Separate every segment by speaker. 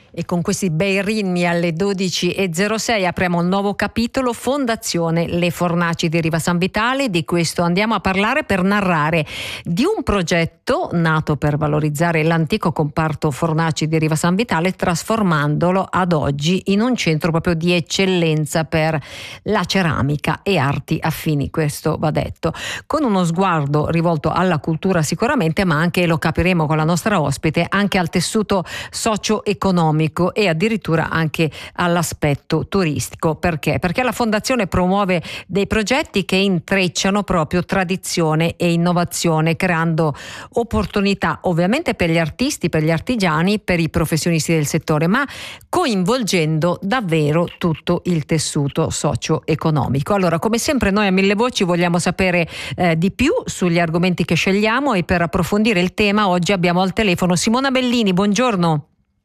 Speaker 1: E con questi bei ritmi alle 12:06 apriamo un nuovo capitolo, Fondazione Le Fornaci di Riva San Vitale. Di questo andiamo a parlare per narrare di un progetto nato per valorizzare l'antico comparto fornaci di Riva San Vitale, trasformandolo ad oggi in un centro proprio di eccellenza per la ceramica e arti affini, questo va detto, con uno sguardo rivolto alla cultura sicuramente, ma anche, lo capiremo con la nostra ospite, anche al tessuto socio-economico e addirittura anche all'aspetto turistico. Perché? Perché la Fondazione promuove dei progetti che intrecciano proprio tradizione e innovazione, creando opportunità ovviamente per gli artisti, per gli artigiani, per i professionisti del settore, ma coinvolgendo davvero tutto il tessuto socio-economico. Allora, come sempre, noi a Mille Voci vogliamo sapere di più sugli argomenti che scegliamo, e per approfondire il tema oggi abbiamo al telefono Simona Bellini. Buongiorno.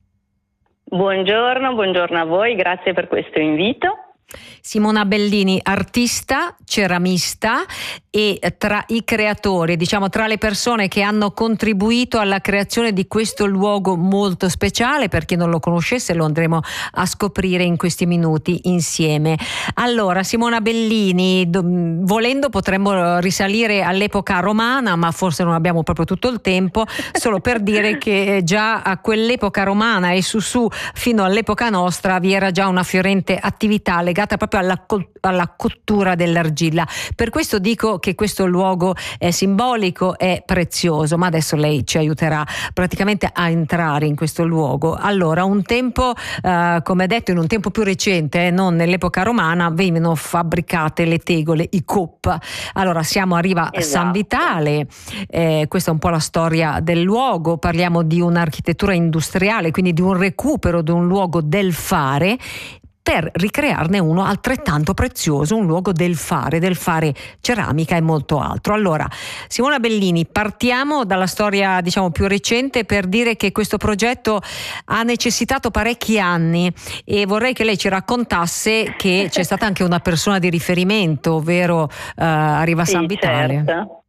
Speaker 2: Buongiorno a voi, grazie per questo invito.
Speaker 1: Simona Bellini, artista, ceramista e tra i creatori, diciamo tra le persone che hanno contribuito alla creazione di questo luogo molto speciale. Per chi non lo conoscesse, lo andremo a scoprire in questi minuti insieme. Allora, Simona Bellini, volendo potremmo risalire all'epoca romana, ma forse non abbiamo proprio tutto il tempo, solo per dire che già a quell'epoca romana e su fino all'epoca nostra vi era già una fiorente attività legata proprio alla cottura dell'argilla. Per questo dico che questo luogo è simbolico, è prezioso, ma adesso lei ci aiuterà praticamente a entrare in questo luogo. Allora, un tempo, come detto, in un tempo più recente, non nell'epoca romana, venivano fabbricate le tegole, i COP. Allora, siamo a Riva San Vitale, questa è un po' la storia del luogo, parliamo di un'architettura industriale, quindi di un recupero di un luogo del fare, per ricrearne uno altrettanto prezioso, un luogo del fare ceramica e molto altro. Allora, Simona Bellini, partiamo dalla storia, diciamo, più recente, per dire che questo progetto ha necessitato parecchi anni, e vorrei che lei ci raccontasse che c'è stata anche una persona di riferimento, ovvero a Riva San Vitale.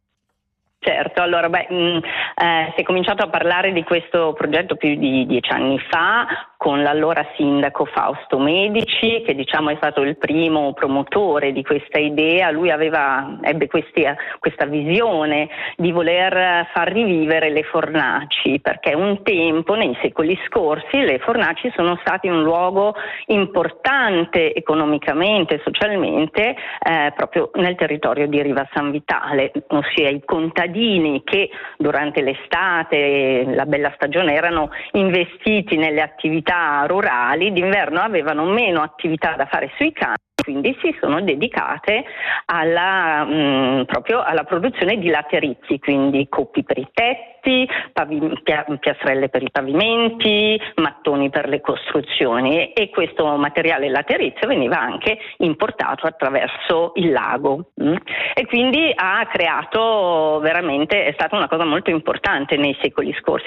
Speaker 2: Certo, allora si è cominciato a parlare di questo progetto più di 10 anni fa con l'allora sindaco Fausto Medici, che diciamo è stato il primo promotore di questa idea. Lui ebbe questa visione di voler far rivivere le fornaci, perché un tempo, nei secoli scorsi, le fornaci sono stati un luogo importante economicamente e socialmente proprio nel territorio di Riva San Vitale, ossia i contadini che durante l'estate, la bella stagione, erano investiti nelle attività rurali, d'inverno avevano meno attività da fare sui campi, quindi si sono dedicate proprio alla produzione di laterizi, quindi coppi per i tetti, piastrelle per i pavimenti, mattoni per le costruzioni, e questo materiale laterizio veniva anche importato attraverso il lago, e quindi ha creato veramente, è stata una cosa molto importante nei secoli scorsi.